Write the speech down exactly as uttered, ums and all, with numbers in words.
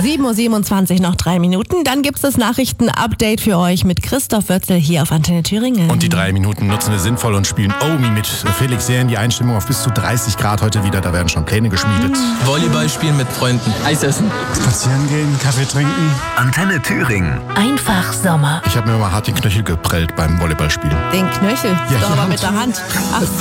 sieben Uhr siebenundzwanzig, noch drei Minuten. Dann gibt's das Nachrichten-Update für euch mit Christoph Wörzel hier auf Antenne Thüringen. Und die drei Minuten nutzen wir sinnvoll und spielen Omi mit Felix Jähn. Die Einstimmung auf bis zu dreißig Grad heute wieder. Da werden schon Pläne geschmiedet. Volleyball spielen mit Freunden. Eis essen. Spazieren gehen, Kaffee trinken. Antenne Thüringen. Einfach Sommer. Ich habe mir mal hart den Knöchel geprellt beim Volleyballspielen. Den Knöchel? Ja, Doch die aber Hand. mit der Hand. Ach so.